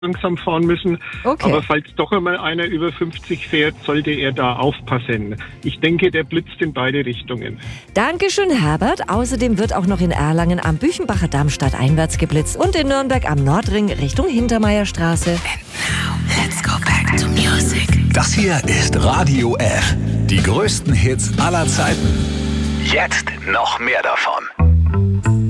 langsam fahren müssen. Okay. Aber falls doch einmal einer über 50 fährt, sollte er da aufpassen. Ich denke, der blitzt in beide Richtungen. Dankeschön, Herbert. Außerdem wird auch noch in Erlangen am Büchenbacher Damm stadteinwärts geblitzt und in Nürnberg am Nordring Richtung Hintermeierstraße. Let's go back to music. Das hier ist Radio F. Die größten Hits aller Zeiten. Jetzt noch mehr davon.